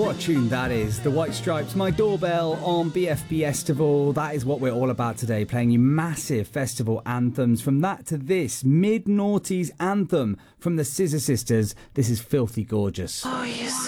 What a tune that is. The White Stripes, My Doorbell on BFB Festival. That is what we're all about today, playing you massive festival anthems. From that to this, mid-noughties anthem from the Scissor Sisters. This is Filthy Gorgeous. Oh, you